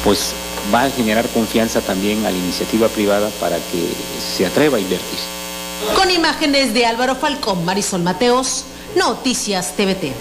pues va a generar confianza también a la iniciativa privada para que se atreva a invertir. Con imágenes de Álvaro Falcón, Marisol Mateos, Noticias TVT.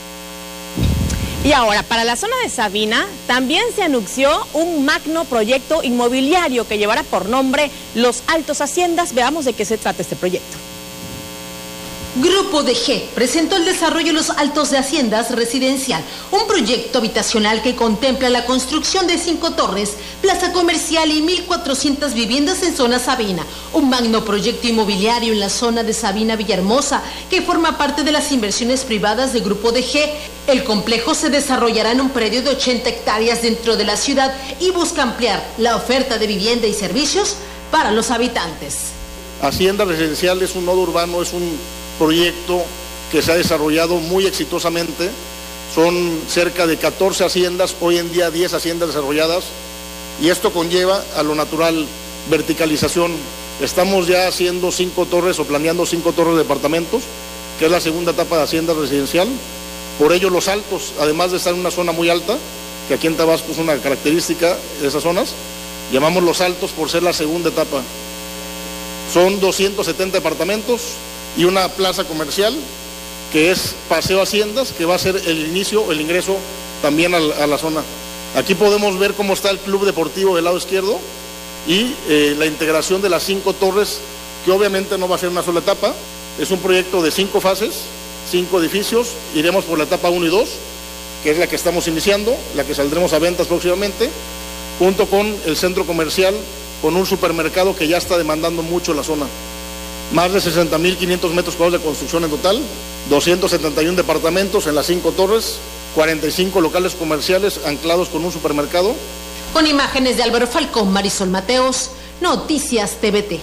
Y ahora, para la zona de Sabina, también se anunció un magno proyecto inmobiliario que llevará por nombre Los Altos Haciendas. Veamos de qué se trata este proyecto. Grupo de G presentó el desarrollo de Los Altos de Haciendas Residencial, un proyecto habitacional que contempla la construcción de 5 torres, plaza comercial y 1.400 viviendas en zona Sabina. Un magno proyecto inmobiliario en la zona de Sabina Villahermosa que forma parte de las inversiones privadas de Grupo de G. El complejo se desarrollará en un predio de 80 hectáreas dentro de la ciudad y busca ampliar la oferta de vivienda y servicios para los habitantes. Hacienda Residencial es un nodo urbano, es un proyecto que se ha desarrollado muy exitosamente. Son cerca de 14 haciendas, hoy en día 10 haciendas desarrolladas, y esto conlleva a lo natural verticalización. Estamos ya haciendo 5 torres o planeando 5 torres de departamentos, que es la segunda etapa de Hacienda Residencial. Por ello Los Altos, además de estar en una zona muy alta, que aquí en Tabasco es una característica de esas zonas, llamamos Los Altos por ser la segunda etapa. Son 270 departamentos y una plaza comercial que es Paseo Haciendas, que va a ser el inicio, el ingreso también a la zona. Aquí podemos ver cómo está el club deportivo del lado izquierdo y la integración de las 5 torres, que obviamente no va a ser una sola etapa. Es un proyecto de 5 fases, 5 edificios. Iremos por la etapa 1 y 2, que es la que estamos iniciando, la que saldremos a ventas próximamente, junto con el centro comercial, con un supermercado que ya está demandando mucho la zona. Más de 60.500 metros cuadrados de construcción en total, 271 departamentos en las 5 torres, 45 locales comerciales anclados con un supermercado. Con imágenes de Álvaro Falcón, Marisol Mateos, Noticias TVT.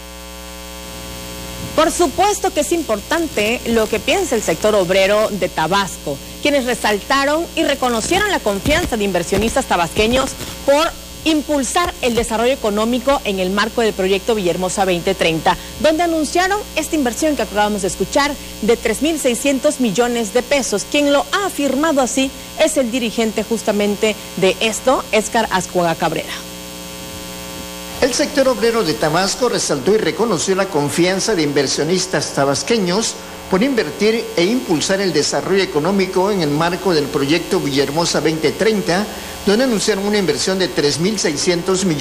Por supuesto que es importante lo que piensa el sector obrero de Tabasco, quienes resaltaron y reconocieron la confianza de inversionistas tabasqueños por impulsar el desarrollo económico en el marco del proyecto Villahermosa 2030, donde anunciaron esta inversión que acabamos de escuchar de 3.600 millones de pesos. Quien lo ha afirmado así es el dirigente justamente de esto, Édgar Ascuaga Cabrera. El sector obrero de Tabasco resaltó y reconoció la confianza de inversionistas tabasqueños por invertir e impulsar el desarrollo económico en el marco del proyecto Villahermosa 2030, donde anunciaron una inversión de 3.600 millones